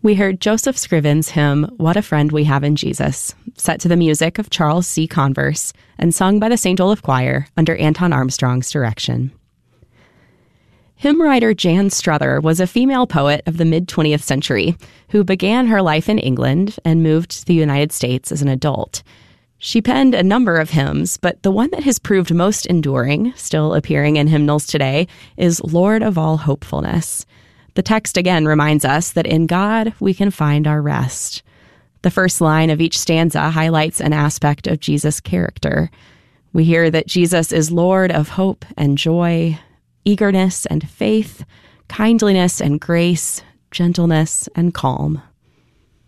We heard Joseph Scriven's hymn, What a Friend We Have in Jesus, set to the music of Charles C. Converse and sung by the St. Olaf Choir under Anton Armstrong's direction. Hymn writer Jan Struther was a female poet of the mid-20th century who began her life in England and moved to the United States as an adult. She penned a number of hymns, but the one that has proved most enduring, still appearing in hymnals today, is Lord of All Hopefulness. The text again reminds us that in God we can find our rest. The first line of each stanza highlights an aspect of Jesus' character. We hear that Jesus is Lord of hope and joy, eagerness and faith, kindliness and grace, gentleness and calm.